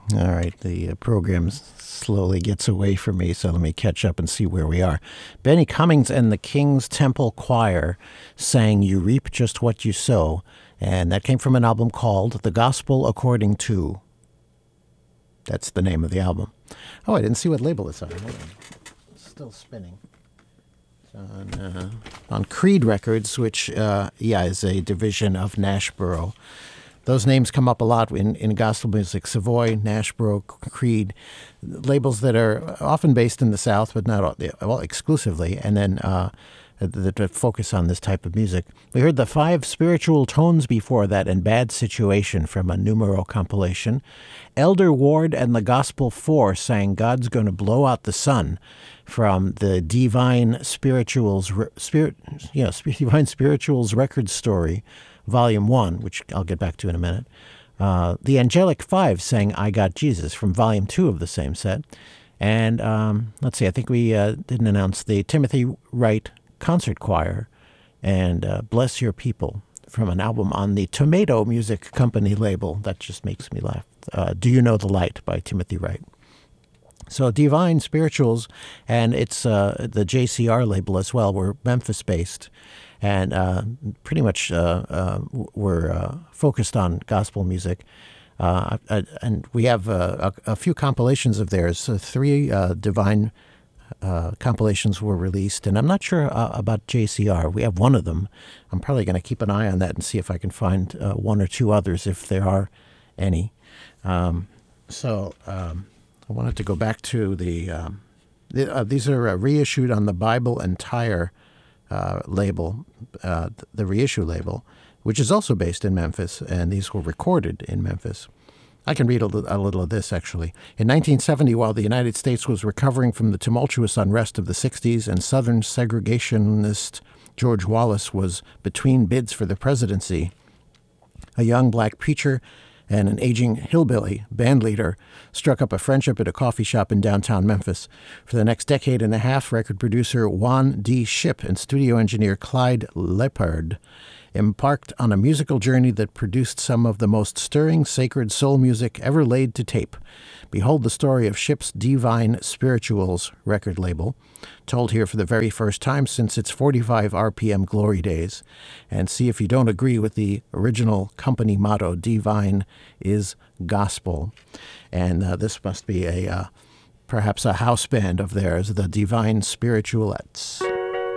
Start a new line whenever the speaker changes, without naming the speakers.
All right, the program slowly gets away from me, so let me catch up and see where we are. Benny Cummings and the King's Temple Choir sang You Reap Just What You Sow, and that came from an album called The Gospel According to. That's the name of the album. Oh, I didn't see what label it's on. Hold on. It's still spinning. It's on Creed Records, which, is a division of Nashboro. Those names come up a lot in gospel music: Savoy, Nashboro, Creed, labels that are often based in the South, but not exclusively, and then that focus on this type of music. We heard the 5 Spiritual Tones before that and Bad Situation from a Numero compilation. Elder Ward and the Gospel 4 sang God's Gonna Blow Out the Sun from the Divine Spirituals Record Story, Volume 1, which I'll get back to in a minute. The Angelic Five sang I Got Jesus from Volume 2 of the same set. And let's see, I think we didn't announce the Timothy Wright Concert Choir and Bless Your People from an album on the Tomato Music Company label. That just makes me laugh. Do You Know the Light by Timothy Wright. So Divine Spirituals, and it's the JCR label as well. We're Memphis-based, and pretty much we're focused on gospel music. And we have a few compilations of theirs. 3 Divine compilations were released, and I'm not sure about JCR. We have one of them. I'm probably going to keep an eye on that and see if I can find 1 or 2 others, if there are any. I wanted to go back to these are reissued on the Bible and Tire label, the reissue label, which is also based in Memphis, and these were recorded in Memphis. I can read a little of this, actually. In 1970, while the United States was recovering from the tumultuous unrest of the 60s and Southern segregationist George Wallace was between bids for the presidency, a young black preacher and an aging hillbilly bandleader struck up a friendship at a coffee shop in downtown Memphis. For the next decade and a half, record producer Juan D. Shipp and studio engineer Clyde Leppard embarked on a musical journey that produced some of the most stirring sacred soul music ever laid to tape. Behold the story of Shipp's Divine Spirituals record label, told here for the very first time since its 45 RPM glory days, and see if you don't agree with the original company motto, Divine is Gospel. And this must be perhaps a house band of theirs, the Divine Spiritualettes.